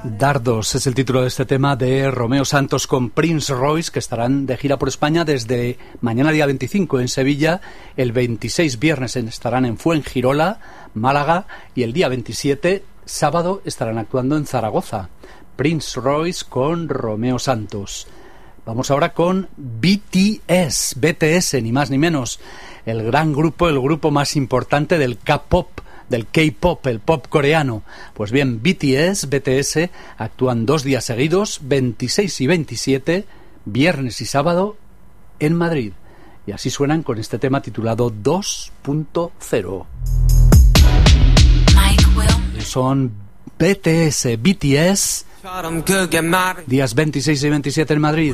Dardos es el título de este tema de Romeo Santos con Prince Royce, que estarán de gira por España desde mañana día 25 en Sevilla, el 26 viernes estarán en Fuengirola, Málaga, y el día 27 sábado estarán actuando en Zaragoza. Prince Royce con Romeo Santos. Vamos ahora con BTS, ni más ni menos, el gran grupo, el grupo más importante del K-pop, del K-pop, el pop coreano. Pues bien, BTS actúan 2 días seguidos, 26 y 27, viernes y sábado, en Madrid. Y así suenan con este tema titulado 2.0. Son BTS, días 26 y 27 en Madrid.